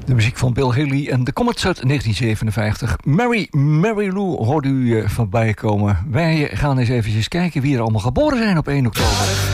De muziek van Bill Haley en de Comets uit 1957. Mary Lou hoorde u voorbij komen. Wij gaan eens eventjes kijken wie er allemaal geboren zijn op 1 oktober.